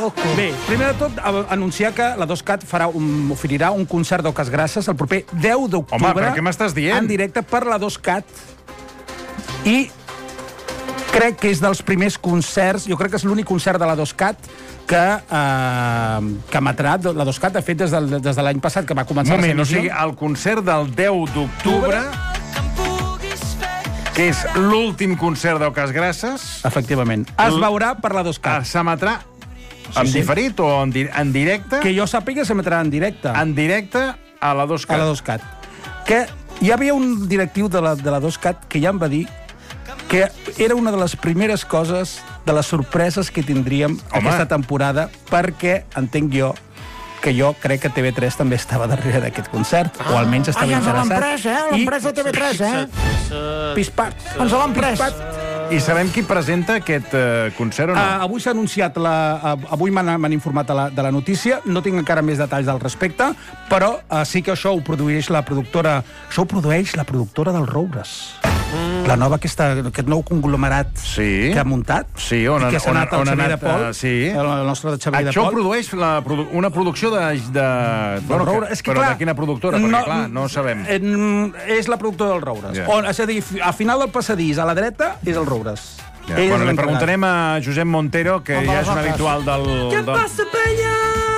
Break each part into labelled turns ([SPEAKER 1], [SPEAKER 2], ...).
[SPEAKER 1] conozco.
[SPEAKER 2] Bé, primer de tot, anunciar que la 2CAT oferirà un concert d'Oques Grasses el proper 10 d'octubre.
[SPEAKER 3] Home, però què m'estàs dient?
[SPEAKER 2] En directe per la 2CAT. I crec que és dels primers concerts, jo crec que és l'únic concert de la 2CAT que emetrà la 2CAT, de fet, des de l'any passat, que va començar
[SPEAKER 3] la
[SPEAKER 2] emissió.
[SPEAKER 3] O sigui, el concert del 10 d'octubre, que és l'últim concert d'Oques Grasses...
[SPEAKER 2] Efectivament. Es veurà per la 2CAT.
[SPEAKER 3] S'emetrà en diferit o en directe?
[SPEAKER 2] Que jo sàpiga, s'emetrà en directe.
[SPEAKER 3] En directe a la 2CAT.
[SPEAKER 2] A la 2CAT. Que hi havia un directiu de la 2CAT que ja em va dir que era una de les primeres coses, de les sorpreses que tindríem aquesta temporada, perquè entenc jo que jo crec que TV3 també estava darrere d'aquest concert, o almenys estava interessat.
[SPEAKER 1] L'empresa, l'empresa TV3,
[SPEAKER 2] Pispat.
[SPEAKER 1] Ens l'han pres.
[SPEAKER 3] I sabem qui presenta aquest concert o no?
[SPEAKER 2] Avui s'ha anunciat, avui m'han informat de la notícia, no tinc encara més detalls al respecte, però sí que això ho produeix la productora... Això ho produeix la productora del Roures. La nova, aquest nou conglomerat que ha muntat,
[SPEAKER 3] i
[SPEAKER 2] que s'ha anat al Xavier de Pol, el nostre de Xavier de Pol.
[SPEAKER 3] Això produeix una producció però de quina productora? Perquè, clar, no ho sabem.
[SPEAKER 2] És la productora del Roures. És a dir, a final del passadís, a la dreta, és el Roures.
[SPEAKER 3] Li preguntarem a Josep Montero, que ja és un habitual del...
[SPEAKER 4] Què passa, penya?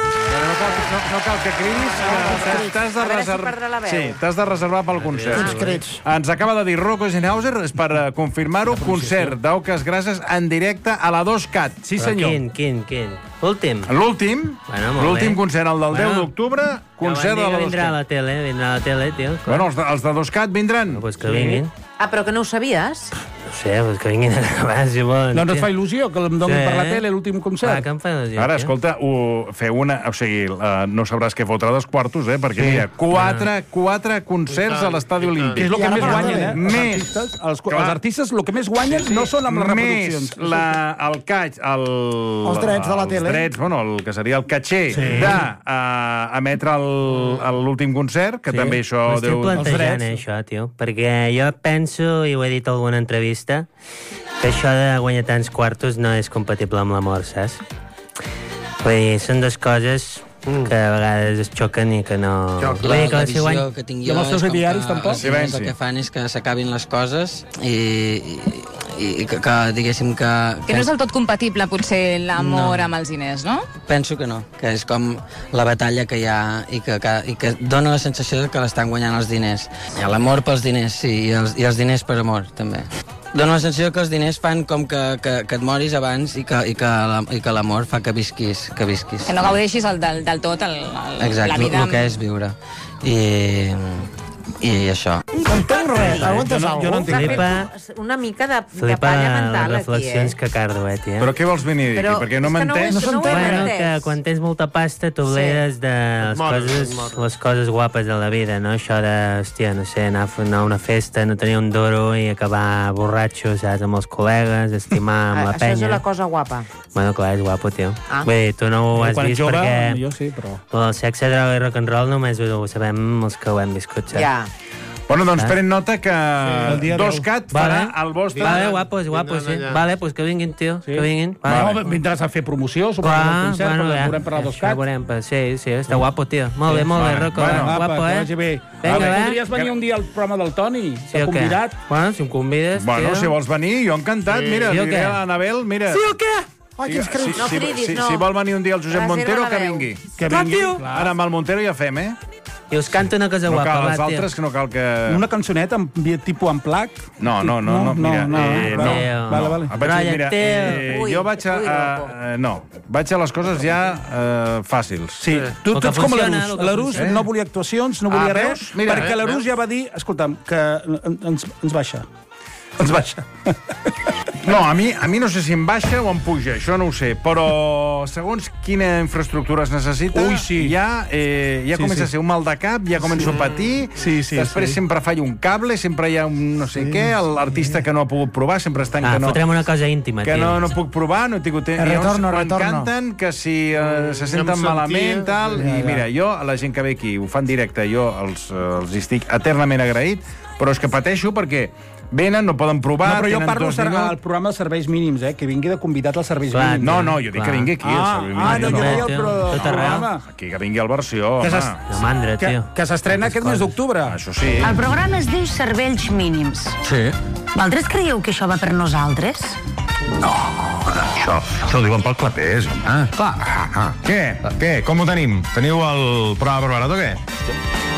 [SPEAKER 3] No cal que cridis, t'has de reservar. Sí, t'has de reservar pel concert. Ens acaba de dir Rocco Eisenhauser, és per confirmar-ho, concert d'Oques Grasses en directe a la 2CAT. Sí, senyor.
[SPEAKER 4] Quin? L'últim?
[SPEAKER 3] L'últim concert, el del 10 d'octubre, concert de la 2CAT.
[SPEAKER 4] Vindrà a la tele, tio.
[SPEAKER 3] Bueno, els de 2CAT vindran.
[SPEAKER 4] Doncs que vinguin.
[SPEAKER 5] Ah, però que no ho sabies?
[SPEAKER 4] No sé, que vinguin a acabar, si volen.
[SPEAKER 2] No et fa il·lusió que em donin per la tele l'últim concert?
[SPEAKER 4] Que em fa il·lusió.
[SPEAKER 3] Ara, escolta, feu una... O sigui, no sabràs què fotrà dels quartos, perquè hi ha 4 concerts a l'Estadi Olímpic.
[SPEAKER 2] Que és el que més guanyen, Els artistes el que més guanyen no són amb les reproduccions.
[SPEAKER 3] Més el catx...
[SPEAKER 1] Els drets de la tele.
[SPEAKER 3] Els drets, bueno, el que seria el catxer d'emetre l'últim concert, que també això...
[SPEAKER 4] M'estic plantejant això, tio, perquè jo penso, i ho he dit a alguna entrevista, que això de guanyar tants quartos no és compatible amb l'amor, saps? Vull dir, són dues coses que a vegades es xoquen i que no...
[SPEAKER 6] La visió que tinc jo és com que el que fan és que s'acabin les coses i que diguéssim que...
[SPEAKER 5] Que no és del tot compatible, potser, l'amor amb els diners, no?
[SPEAKER 6] Penso que no, que és com la batalla que hi ha i que dona la sensació que l'estan guanyant els diners. L'amor pels diners, sí, i els diners per amor, també. Dona la sensació que els diners fan com que et moris abans i que l'amor fa que visquis. Que
[SPEAKER 5] no gaudeixis del tot la vida.
[SPEAKER 6] Exacte, el que és viure. I això.
[SPEAKER 1] No entenc res, aguantes
[SPEAKER 4] jo no entenc.
[SPEAKER 5] Una mica de
[SPEAKER 4] palla mental, les reflexions que cardo, tio.
[SPEAKER 3] Però què vols venir a dir aquí? Perquè no m'entens?
[SPEAKER 4] Bueno, que quan tens molta pasta t'oblides de les coses guapes de la vida, no? Això de, hòstia, no sé, anar a una festa, no tenir un duro i acabar borratxo, saps, amb els col·legues, estimar amb la penya.
[SPEAKER 5] Això és la cosa guapa.
[SPEAKER 4] Bueno, clar, és guapo, tio. Vull dir, tu no ho has vist perquè...
[SPEAKER 2] Jo sí, però...
[SPEAKER 4] El sexe, droga i rock and roll només ho sabem els que ho hem viscut, saps?
[SPEAKER 5] Ja.
[SPEAKER 3] Bueno, doncs pren nota que 2CAT farà el vostre...
[SPEAKER 4] Vale, guapos, sí. Vale, pues que vinguin, tio, que vinguin.
[SPEAKER 2] No, vindràs a fer promoció sobre el concert, però veurem per la 2CAT.
[SPEAKER 4] Sí, està guapo, tio. Molt bé, Rocco. Guapo,
[SPEAKER 2] Vinga, podries venir un dia al programa del Toni, s'ha convidat.
[SPEAKER 4] Bueno, si em convides, tio.
[SPEAKER 3] Bueno, si vols venir, jo encantat. Mira, li diré a l'Anabel, mira...
[SPEAKER 4] Sí o què?
[SPEAKER 1] Ai, quins crits.
[SPEAKER 5] No cridis, no.
[SPEAKER 3] Si vol venir un dia el Josep Montero, que vingui.
[SPEAKER 4] Clar, tio.
[SPEAKER 3] Ara amb el Montero ja fem,
[SPEAKER 4] I us canto una cosa guapa,
[SPEAKER 3] va, tio. No cal els altres, que no cal que...
[SPEAKER 2] Una cançoneta tipus en plac?
[SPEAKER 3] No, mira...
[SPEAKER 4] Vale.
[SPEAKER 3] Jo vaig a... No, vaig a les coses ja fàcils.
[SPEAKER 2] Sí, tu ets com l'Arús. L'Arús no volia actuacions, no volia res, perquè l'Arús ja va dir, escolta'm, que ens baixa. Ens baixa.
[SPEAKER 3] No, a mi no sé si em baixa o em puja, això no ho sé, però segons quina infraestructura es necessita, ja comença a ser un mal de cap, ja començo a patir, després sempre falla un cable, sempre hi ha un no sé què, l'artista que no ha pogut provar, sempre està en que no...
[SPEAKER 4] Fotrem una cosa íntima,
[SPEAKER 3] que no puc provar, no he tingut temps. Quan canten, que si se senten malament, tal, i mira, jo, a la gent que ve aquí, ho fan directe, jo els estic eternament agraït, però és que pateixo perquè venen, no poden provar,
[SPEAKER 2] No, però jo
[SPEAKER 3] tenen
[SPEAKER 2] parlo
[SPEAKER 3] 2 minuts...
[SPEAKER 2] al programa dels serveis mínims, que vingui de convidat als serveis
[SPEAKER 4] Clar,
[SPEAKER 2] mínims.
[SPEAKER 3] No, jo dic que vingui aquí.
[SPEAKER 2] No, jo deia el
[SPEAKER 4] Tot arreu.
[SPEAKER 2] programa.
[SPEAKER 3] Aquí, que vingui al versió,
[SPEAKER 2] Que
[SPEAKER 3] home.
[SPEAKER 4] La mandra, tio.
[SPEAKER 2] Que s'estrena aquest mes d'octubre.
[SPEAKER 3] Això sí.
[SPEAKER 7] El programa es diu Cervells Mínims.
[SPEAKER 8] Sí.
[SPEAKER 7] Vosaltres creieu que això va per nosaltres?
[SPEAKER 8] Això ho diuen pel clapés, home.
[SPEAKER 7] Clar.
[SPEAKER 8] Què? Com ho tenim? Teniu el programa preparat o què?